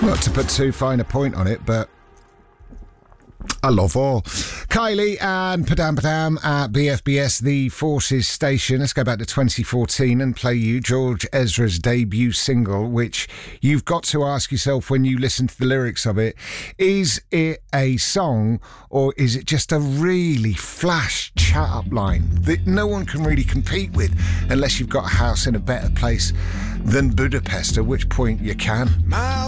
Not to put too fine a point on it, but I love all. Kylie and Padam Padam at BFBS, the Forces station. Let's go back to 2014 and play you George Ezra's debut single, which you've got to ask yourself when you listen to the lyrics of it, is it a song or is it just a really flash chat-up line that no one can really compete with unless you've got a house in a better place than Budapest, at which point you can.